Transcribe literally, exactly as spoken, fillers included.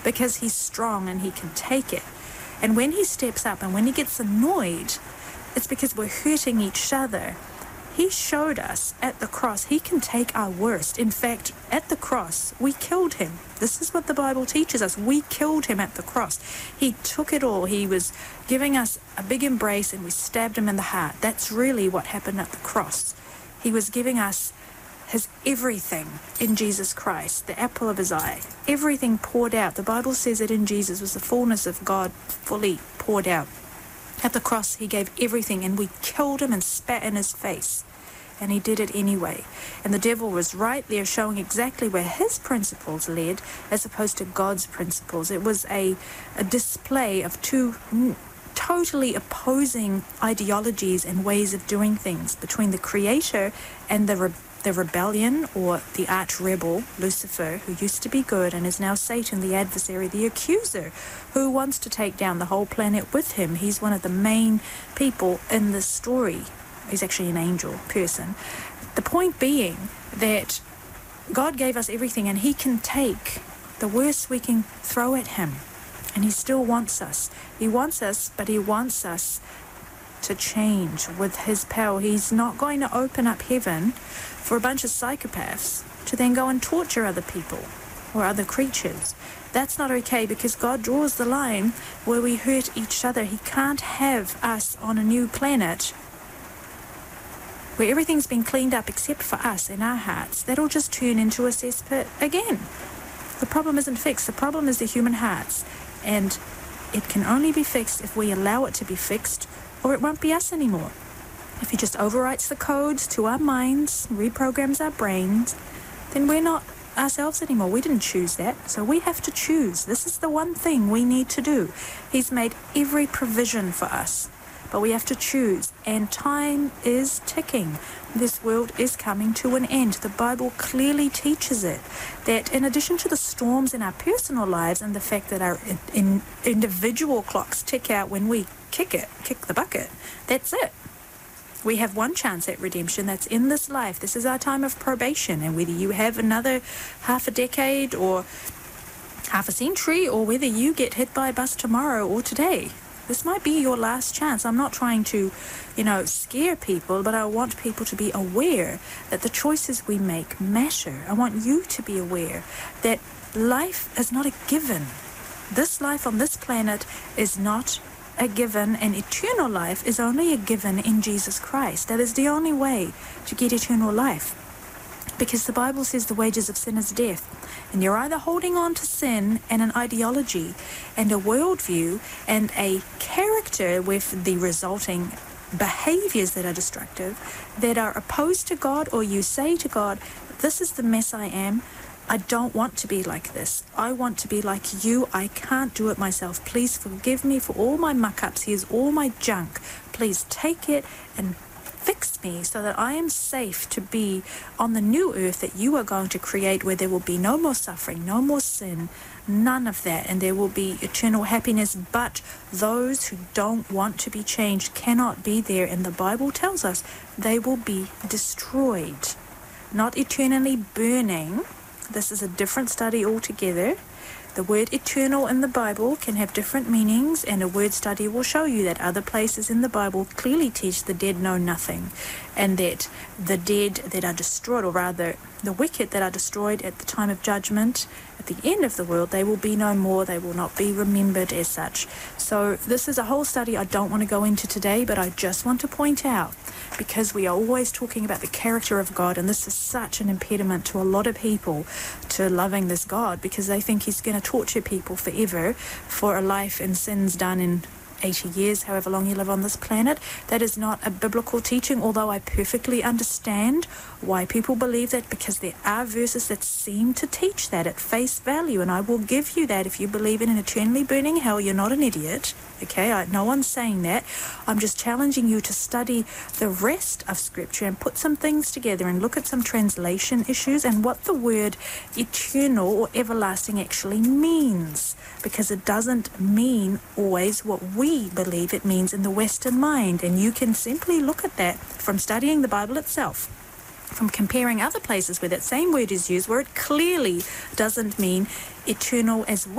because he's strong and he can take it. And when he steps up and when he gets annoyed, it's because we're hurting each other. He showed us at the cross he can take our worst. In fact, at the cross, we killed him. This is what the Bible teaches us. We killed him at the cross. He took it all. He was giving us a big embrace and we stabbed him in the heart. That's really what happened at the cross. He was giving us his everything in Jesus Christ, the apple of his eye. Everything poured out. The Bible says that in Jesus was the fullness of God fully poured out. At the cross, he gave everything, and we killed him and spat in his face. And he did it anyway. And the devil was right there showing exactly where his principles led as opposed to God's principles. It was a, a display of two n- totally opposing ideologies and ways of doing things between the Creator and the rebellion. The rebellion, or the arch-rebel, Lucifer, who used to be good and is now Satan, the adversary, the accuser, who wants to take down the whole planet with him. He's one of the main people in this story. He's actually an angel person. The point being that God gave us everything, and he can take the worst we can throw at him. And he still wants us. He wants us, but he wants us to change with his power. He's not going to open up heaven for a bunch of psychopaths to then go and torture other people or other creatures. That's not okay, because God draws the line where we hurt each other. He can't have us on a new planet where everything's been cleaned up except for us and our hearts. That'll just turn into a cesspit again. The problem isn't fixed. The problem is the human hearts, and it can only be fixed if we allow it to be fixed, or it won't be us anymore. If he just overwrites the codes to our minds, reprograms our brains, then we're not ourselves anymore. We didn't choose that, so we have to choose. This is the one thing we need to do. He's made every provision for us, but we have to choose, and time is ticking. This world is coming to an end. The Bible clearly teaches it, that in addition to the storms in our personal lives and the fact that our in, in individual clocks tick out when we kick it, kick the bucket, that's it. We have one chance at redemption. That's in this life. This is our time of probation. And whether you have another half a decade or half a century, or whether you get hit by a bus tomorrow or today, this might be your last chance. I'm not trying to, you know, scare people, but I want people to be aware that the choices we make matter. I want you to be aware that life is not a given. This life on this planet is not a given, and eternal life is only a given in Jesus Christ. That is the only way to get eternal life, because the Bible says the wages of sin is death, and you're either holding on to sin and an ideology and a worldview and a character with the resulting behaviors that are destructive, that are opposed to God, or you say to God, this is the mess I am. I don't want to be like this. I want to be like you. I can't do it myself. Please forgive me for all my muck-ups. Here's all my junk. Please take it and fix me so that I am safe to be on the new earth that you are going to create, where there will be no more suffering, no more sin, none of that, and there will be eternal happiness. But those who don't want to be changed cannot be there, and the Bible tells us they will be destroyed, not eternally burning. This is a different study altogether. The word eternal in the Bible can have different meanings, and a word study will show you that other places in the Bible clearly teach the dead know nothing, and that the dead that are destroyed, or rather the wicked that are destroyed at the time of judgment, at the end of the world, they will be no more. They will not be remembered as such. So this is a whole study I don't want to go into today, but I just want to point out, because we are always talking about the character of God, and this is such an impediment to a lot of people to loving this God, because they think he's going to torture people forever for a life and sins done in eighty years, however long you live on this planet. That is not a biblical teaching, although I perfectly understand why people believe that, because there are verses that seem to teach that at face value, and I will give you that. If you believe in an eternally burning hell, you're not an idiot. Okay, I, no one's saying that. I'm just challenging you to study the rest of Scripture and put some things together and look at some translation issues and what the word eternal or everlasting actually means, because it doesn't mean always what we believe it means in the Western mind. And you can simply look at that from studying the Bible itself, from comparing other places where that same word is used, where it clearly doesn't mean eternal as well.